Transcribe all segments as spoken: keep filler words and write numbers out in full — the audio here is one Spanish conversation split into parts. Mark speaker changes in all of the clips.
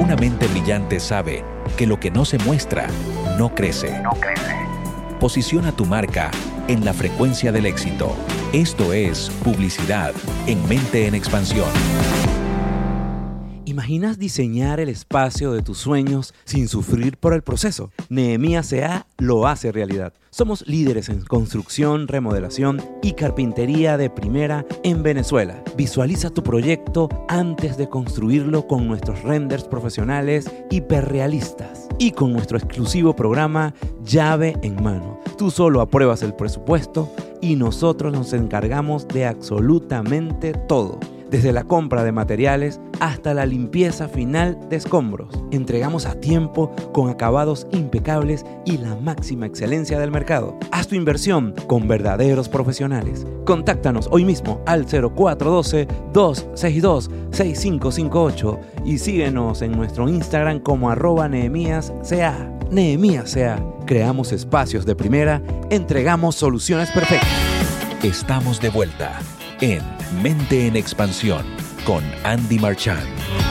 Speaker 1: Una mente brillante sabe que lo que no se muestra no crece.
Speaker 2: No crece.
Speaker 1: Posiciona tu marca en la frecuencia del éxito. Esto es publicidad en Mente en Expansión.
Speaker 3: ¿Imaginas diseñar el espacio de tus sueños sin sufrir por el proceso? Nehemías C A lo hace realidad. Somos líderes en construcción, remodelación y carpintería de primera en Venezuela. Visualiza tu proyecto antes de construirlo con nuestros renders profesionales hiperrealistas y con nuestro exclusivo programa Llave en Mano. Tú solo apruebas el presupuesto y nosotros nos encargamos de absolutamente todo. Desde la compra de materiales hasta la limpieza final de escombros. Entregamos a tiempo con acabados impecables y la máxima excelencia del mercado. Haz tu inversión con verdaderos profesionales. Contáctanos hoy mismo al cero cuatro uno dos, dos seis dos, seis cinco cinco ocho y síguenos en nuestro Instagram como arroba Nehemías C A. Nehemías C A. Creamos espacios de primera, entregamos soluciones perfectas.
Speaker 1: Estamos de vuelta en Mente en Expansión con Andy Marchand.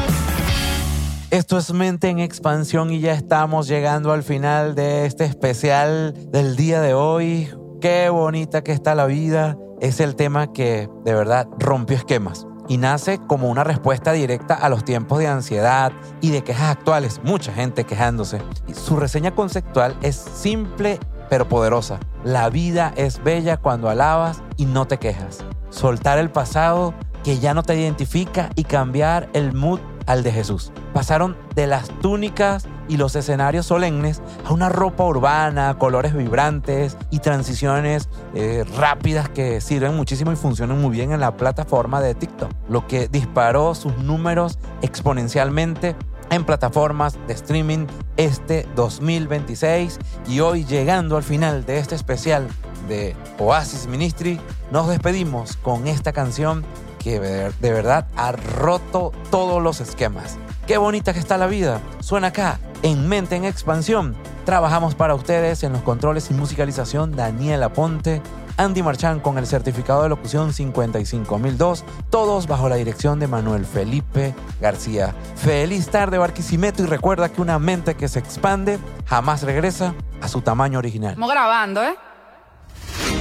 Speaker 3: Esto es Mente en Expansión y ya estamos llegando al final de este especial del día de hoy. Qué bonita que está la vida. Es el tema que de verdad rompió esquemas y nace como una respuesta directa a los tiempos de ansiedad y de quejas actuales. Mucha gente quejándose. Y su reseña conceptual es simple pero poderosa. La vida es bella cuando alabas y no te quejas. Soltar el pasado que ya no te identifica y cambiar el mood al de Jesús. Pasaron de las túnicas y los escenarios solemnes a una ropa urbana, colores vibrantes y transiciones eh, rápidas que sirven muchísimo y funcionan muy bien en la plataforma de TikTok, lo que disparó sus números exponencialmente en plataformas de streaming este dos mil veintiséis. Y hoy, llegando al final de este especial de Oasis Ministry, nos despedimos con esta canción que de verdad ha roto todos los esquemas. Qué bonita que está la vida. Suena acá en Mente en Expansión. Trabajamos para ustedes en los controles y musicalización Daniela Ponte, Andy Marchand con el certificado de locución cincuenta y cinco mil dos, todos bajo la dirección de Manuel Felipe García. Feliz tarde, Barquisimeto, y recuerda que una mente que se expande jamás regresa a su tamaño original.
Speaker 4: Estamos grabando, ¿eh?